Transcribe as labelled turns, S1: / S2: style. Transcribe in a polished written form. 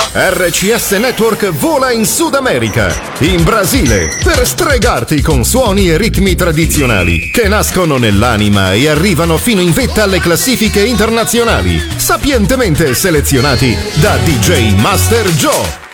S1: RCS Network vola in Sud America, in Brasile, per stregarti con suoni e ritmi tradizionali che nascono nell'anima e arrivano fino in vetta alle classifiche internazionali, sapientemente selezionati da DJ Master Joe.